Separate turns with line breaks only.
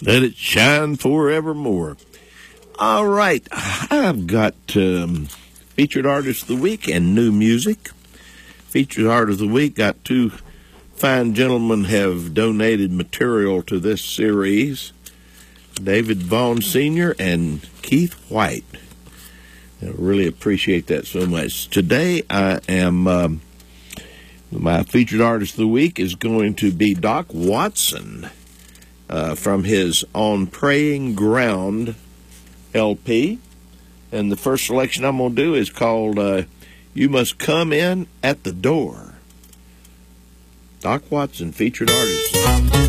Let it shine forevermore. All right, I've got Featured Artist of the Week and new music. Featured Artist of the Week, got two fine gentlemen have donated material to this series, David Vaughn Sr. and Keith White. I really appreciate that so much. Today I am, my Featured Artist of the Week is going to be Doc Watson from his On Praying Ground LP. And the first selection I'm going to do is called You Must Come In at the Door. Doc Watson, Featured Artist.